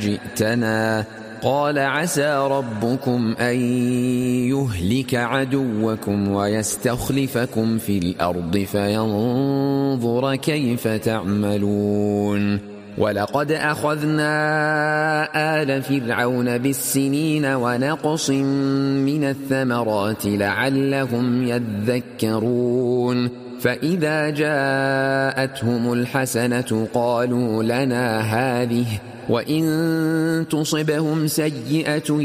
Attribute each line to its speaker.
Speaker 1: جئتنا قال عسى ربكم أن يهلك عدوكم ويستخلفكم في الأرض فينظر كيف تعملون ولقد أخذنا آل فرعون بالسنين ونقص من الثمرات لعلهم يذكرون فإذا جاءتهم الحسنة قالوا لنا هذه وإن تصبهم سيئة